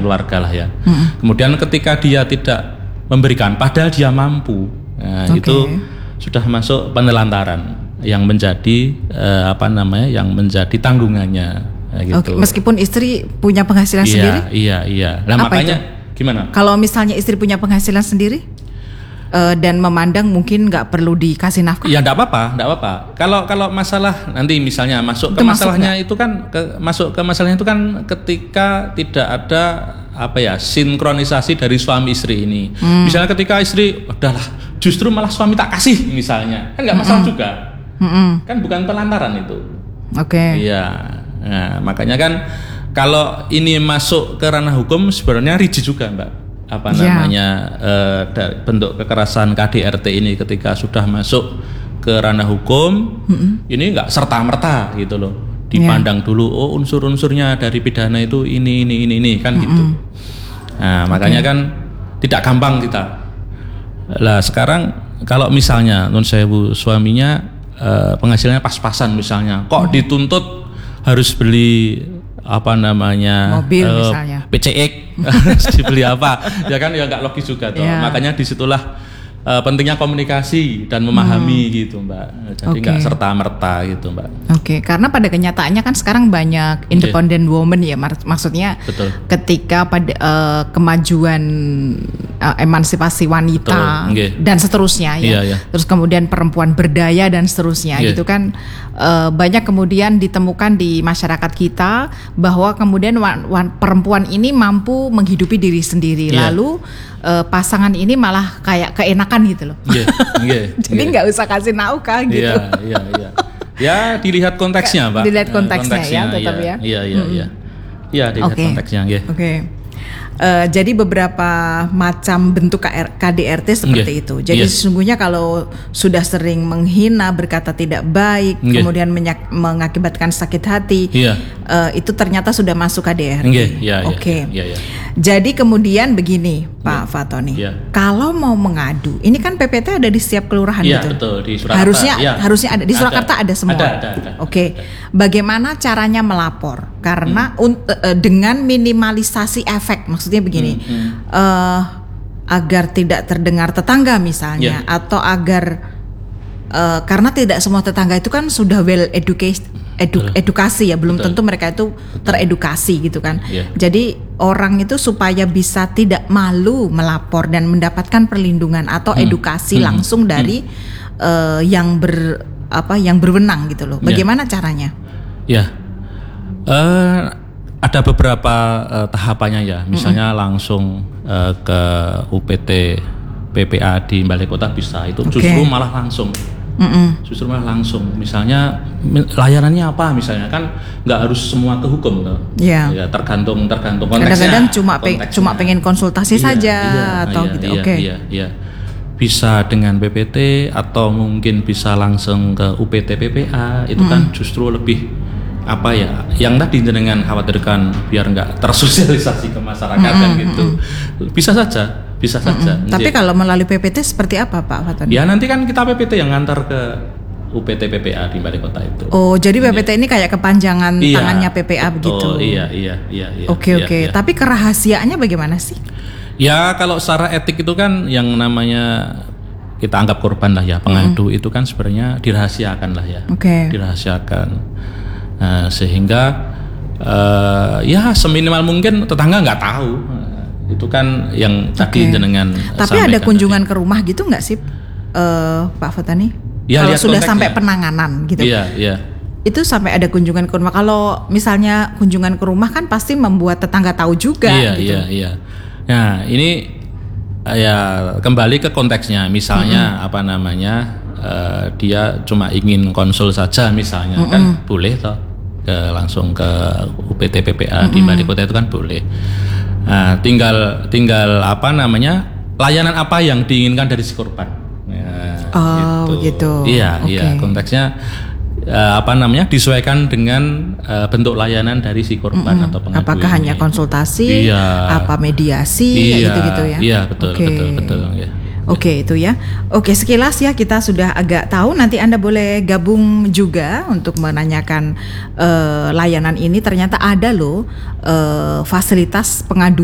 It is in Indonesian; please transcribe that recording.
keluarga lah ya. Kemudian ketika dia tidak memberikan, padahal dia mampu, itu sudah masuk penelantaran yang menjadi yang menjadi tanggungannya. Gitu. Meskipun istri punya penghasilan sendiri? Iya. Nah, makanya itu? Gimana? Kalau misalnya istri punya penghasilan sendiri? Dan memandang mungkin nggak perlu dikasih nafkah? Ya nggak apa-apa. Kalau masalah nanti misalnya masuk ke masalahnya itu kan masalahnya itu kan ketika tidak ada sinkronisasi dari suami istri ini. Misalnya ketika istri udahlah justru malah suami tak kasih misalnya, kan nggak masalah juga. Kan bukan pelantaran itu. Iya. Nah, makanya kan kalau ini masuk ke ranah hukum sebenarnya rigid juga, Mbak. Bentuk kekerasan KDRT ini ketika sudah masuk ke ranah hukum, ini nggak serta-merta gitu loh, dipandang dulu unsur-unsurnya dari pidana itu ini kan gitu. Nah, makanya kan tidak gampang kita. Lah sekarang kalau misalnya nun sewu suaminya penghasilannya pas-pasan misalnya, kok dituntut harus beli mobil misalnya PCX dibeli apa ya kan ya nggak logis juga tuh. Makanya disitulah pentingnya komunikasi dan memahami gitu, Mbak. Jadi nggak serta-merta gitu, Mbak. Karena pada kenyataannya kan sekarang banyak independent woman ya, maksudnya betul. Ketika pada kemajuan emansipasi wanita dan seterusnya ya. Terus kemudian perempuan berdaya dan seterusnya gitu kan, banyak kemudian ditemukan di masyarakat kita bahwa kemudian perempuan ini mampu menghidupi diri sendiri, lalu pasangan ini malah kayak keenakan gitu loh. Jadi nggak usah kasih nafkah gitu. Iya. Ya dilihat konteksnya, Pak. Dilihat konteksnya ya, tetap ya. Iya, dilihat konteksnya. Jadi beberapa macam bentuk KDRT seperti itu. Jadi sesungguhnya kalau sudah sering menghina, berkata tidak baik, kemudian mengakibatkan sakit hati, itu ternyata sudah masuk KDRT. Jadi kemudian begini, Pak Fatoni, kalau mau mengadu, ini kan PPT ada di setiap kelurahan, betul, di Surakarta. Harusnya ada di Surakarta, ada semua. Ada. Bagaimana caranya melapor? Karena dengan minimalisasi efek, maksudnya begini, agar tidak terdengar tetangga misalnya, atau agar karena tidak semua tetangga itu kan sudah well edukasi ya, belum tentu mereka itu teredukasi gitu kan. Jadi orang itu supaya bisa tidak malu melapor dan mendapatkan perlindungan atau edukasi langsung dari yang berwenang gitu loh. Bagaimana caranya? Ada beberapa tahapannya ya. Misalnya langsung ke UPT PPA di Balai Kota bisa, itu justru malah langsung. Justru malah langsung. Misalnya layanannya apa misalnya, kan nggak harus semua ke hukum tuh. Ya tergantung konteksnya. Kadang-kadang cuma pengen konsultasi saja atau gitu. Iya. Bisa dengan PPT atau mungkin bisa langsung ke UPT PPA, itu kan justru lebih yang tadi dengan khawatirkan biar nggak tersosialisasi ke masyarakat kan gitu. Bisa saja. Tapi kalau melalui PPT seperti apa, Pak Fatoni? Ya nanti kan kita PPT yang ngantar ke UPT PPA di Balai Kota itu. Jadi PPT ini kayak kepanjangan tangannya PPA begitu. Iya. Oke. Tapi kerahasiaannya bagaimana sih? Ya kalau secara etik itu kan yang namanya kita anggap korban lah ya, pengadu itu kan sebenarnya dirahasiakan lah ya. Dirahasiakan. Nah, sehingga seminimal mungkin tetangga nggak tahu. Itu kan yang tadi jenengan. Tapi ada kunjungan ke rumah gitu nggak sih, Pak Fatoni? Kalau sudah sampai penanganan gitu. Iya. Itu sampai ada kunjungan ke rumah. Kalau misalnya kunjungan ke rumah kan pasti membuat tetangga tahu juga. Iya. Nah ini kembali ke konteksnya. Misalnya dia cuma ingin konsul saja misalnya, kan boleh toh langsung ke UPT PPA di Balai Kota itu kan boleh. Nah, tinggal layanan apa yang diinginkan dari si korban. Gitu. Iya. Konteksnya disesuaikan dengan bentuk layanan dari si korban atau pengadu. Apakah hanya konsultasi, mediasi, gitu ya? Iya, betul. Ya. Itu ya. Sekilas ya kita sudah agak tahu. Nanti Anda boleh gabung juga untuk menanyakan layanan ini. Ternyata ada loh fasilitas pengaduan